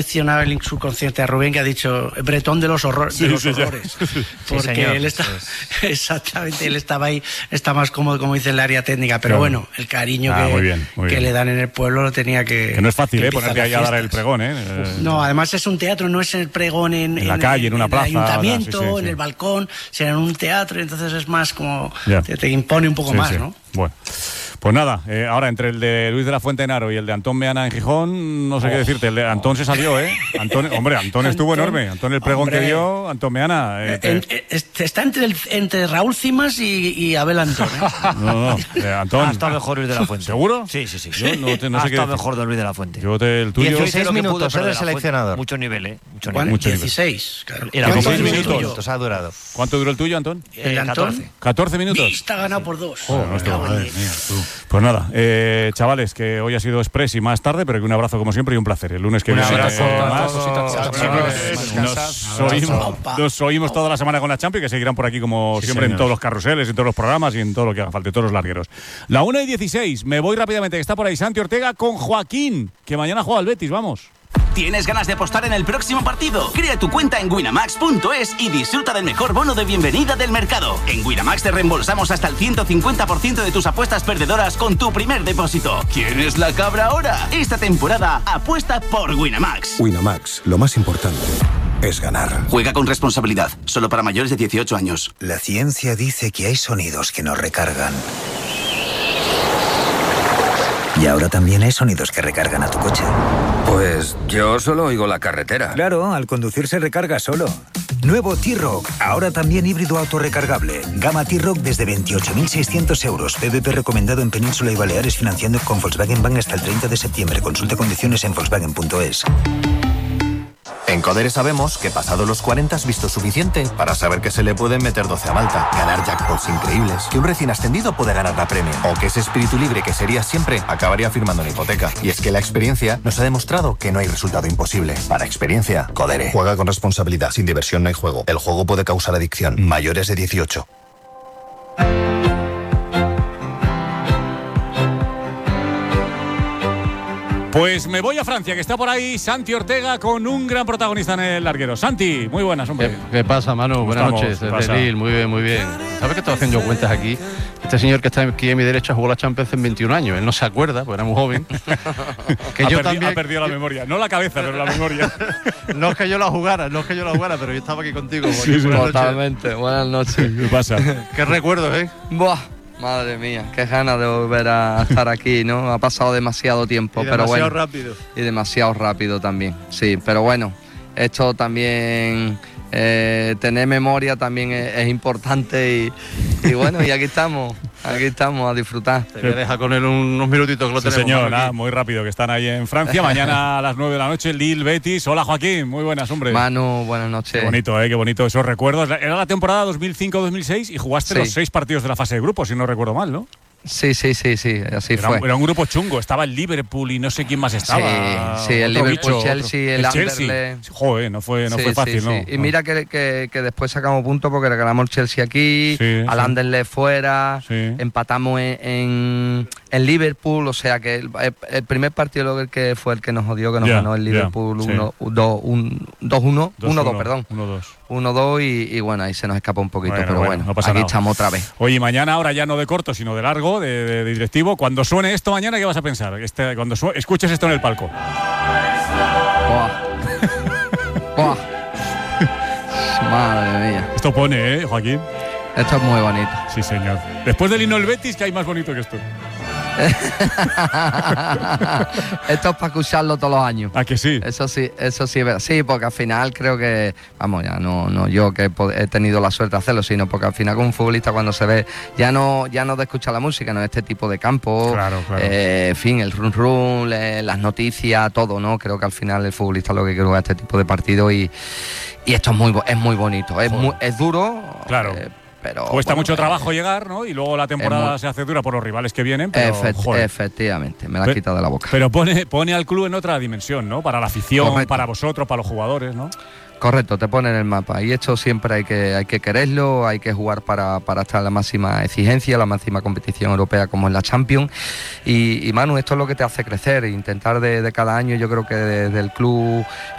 mencionado el subconsciente a Rubén, que ha dicho Bretón de los horrores, porque él está exactamente, él estaba ahí, está más cómodo, como dice, en el área técnica, pero bueno, el cariño que le dan en el pueblo lo tenía que no es fácil, ponerte ahí a dar el pregón, no, además es un teatro, no es el pregón en la calle, en una plaza, el ayuntamiento, en el balcón, sino en un teatro, entonces es más como te impone un poco más, ¿no? Bueno. Pues nada, ahora entre el de Luis de la Fuente en Aro y el de Antón Meana en Gijón, no sé qué decirte. El de Antón se salió, Antón estuvo enorme. Antón, el pregón que dio, Antón Meana. Está entre Raúl Cimas y Abel Antón. No, Antón. Ha estado mejor Luis de la Fuente. ¿Seguro? Sí. Yo no sé ha estado mejor de Luis de la Fuente. Yo el tuyo. 16 minutos de seleccionador. Mucho nivel, Mucho 16, claro. 16 minutos ha durado. ¿Cuánto duró el tuyo, Antón? El Antón. 14 minutos. Está ganado por 2. Pues nada, chavales, que hoy ha sido express y más tarde, pero que un abrazo como siempre y un placer. El lunes que viene nos oímos toda la semana con la Champions, que seguirán por aquí como siempre en todos los carruseles, en todos los programas y en todo lo que haga falta, todos los largueros. La 1:16, me voy rápidamente, que está por ahí Santi Ortega con Joaquín, que mañana juega el Betis, vamos. ¿Tienes ganas de apostar en el próximo partido? Crea tu cuenta en Winamax.es y disfruta del mejor bono de bienvenida del mercado. En Winamax te reembolsamos hasta el 150% de tus apuestas perdedoras con tu primer depósito. ¿Quién es la cabra ahora? Esta temporada apuesta por Winamax. Winamax, lo más importante es ganar. Juega con responsabilidad, solo para mayores de 18 años. La ciencia dice que hay sonidos que nos recargan. Y ahora también hay sonidos que recargan a tu coche. Pues yo solo oigo la carretera. Claro, al conducir se recarga solo. Nuevo T-Roc, ahora también híbrido autorrecargable. Gama T-Roc desde 28.600 euros. PVP recomendado en Península y Baleares, financiando con Volkswagen Bank hasta el 30 de septiembre. Consulta condiciones en Volkswagen.es. En Codere sabemos que pasado los 40 has visto suficiente para saber que se le pueden meter 12 a Malta, ganar jackpots increíbles, que un recién ascendido puede ganar la Premier, o que ese espíritu libre que sería siempre acabaría firmando una hipoteca. Y es que la experiencia nos ha demostrado que no hay resultado imposible. Para experiencia, Codere. Juega con responsabilidad, sin diversión no hay juego. El juego puede causar adicción. Mayores de 18. Pues me voy a Francia, que está por ahí Santi Ortega con un gran protagonista en el larguero. Santi, muy buenas, hombre. ¿Qué pasa, Manu? Buenas noches, desde Lille, muy bien, muy bien. ¿Sabes que estoy haciendo cuentas aquí? Este señor que está aquí a mi derecha jugó la Champions en 21 años. Él no se acuerda, porque era muy joven. Que ha perdido la memoria. No la cabeza, pero la memoria. No es que yo la jugara, pero yo estaba aquí contigo. Sí, totalmente. Buenas noches. ¿Qué pasa? ¿Qué recuerdos, Buah. Madre mía, qué ganas de volver a estar aquí, ¿no? Ha pasado demasiado tiempo, pero bueno. Rápido. Y demasiado rápido también, sí. Pero bueno, esto también, tener memoria también es importante y bueno, y aquí estamos a disfrutar. Te voy a dejar con él unos minutitos que lo tenemos. Señor, nada, muy rápido, que están ahí en Francia. Mañana a las 9 de la noche, Lille, Betis. Hola, Joaquín, muy buenas, hombre. Manu, buenas noches. Qué bonito esos recuerdos. Era la temporada 2005-2006 y jugaste los 6 partidos de la fase de grupos, si no recuerdo mal, ¿no? Sí, así fue. Era un grupo chungo, estaba el Liverpool y no sé quién más estaba. Sí, el Liverpool, Chelsea, el Anderlecht. Joder, no fue fácil, ¿no? Y mira que después sacamos puntos porque regalamos el Chelsea aquí, al Anderlecht fuera, empatamos en Liverpool, o sea que el primer partido que fue el que nos jodió, que nos ganó el Liverpool 1-2 y bueno, ahí se nos escapó un poquito, pero bueno, no pasa aquí nada. Estamos otra vez. Oye, mañana ahora ya no de corto, sino de largo, de directivo. Cuando suene esto mañana, ¿qué vas a pensar? Cuando escuches esto en el palco. Buah. Madre mía. Esto pone, Joaquín. Esto es muy bonito. Sí, señor. Después del himno del Betis, ¿qué hay más bonito que esto? Esto es para escucharlo todos los años. ¿A que sí? Eso sí es verdad. Sí, porque al final creo que, vamos, ya no yo que he tenido la suerte de hacerlo, sino porque al final con un futbolista cuando se ve, ya no de escuchar la música, no este tipo de campo, claro. En fin, el run, las noticias, todo, ¿no? Creo que al final el futbolista lo que quiere es este tipo de partido y esto es muy bonito. Es duro. Claro. pero cuesta mucho trabajo llegar, ¿no? Y luego la temporada se hace dura por los rivales que vienen, pero efectivamente, me la has quitado de la boca. Pero pone al club en otra dimensión, ¿no? Para la afición, correcto, para vosotros, para los jugadores, ¿no? Correcto, te pone en el mapa. Y esto siempre hay que quererlo, hay que jugar para estar en la máxima exigencia, la máxima competición europea como es la Champions. Y Manu, esto es lo que te hace crecer, intentar de cada año, yo creo que desde el club